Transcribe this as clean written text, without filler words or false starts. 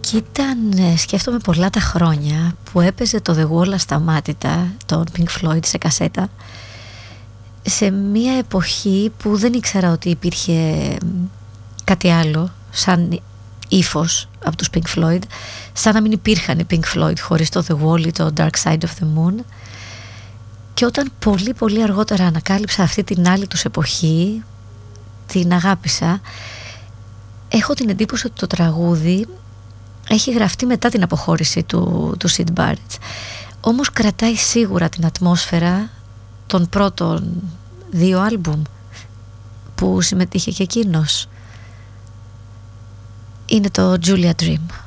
Και ήταν, σκέφτομαι πολλά τα χρόνια που έπαιζε το The Wall ασταμάτητα, τον Pink Floyd σε κασέτα, σε μια εποχή που δεν ήξερα ότι υπήρχε κάτι άλλο σαν ύφος από τους Pink Floyd, σαν να μην υπήρχαν οι Pink Floyd χωρίς το The Wall ή το Dark Side of the Moon. Και όταν πολύ πολύ αργότερα ανακάλυψα αυτή την άλλη τους εποχή, την αγάπησα. Έχω την εντύπωση ότι το τραγούδι έχει γραφτεί μετά την αποχώρηση του Syd Barrett, όμως κρατάει σίγουρα την ατμόσφαιρα των πρώτων 2 άλμπουμ που συμμετείχε και εκείνος. Είναι το Julia Dream.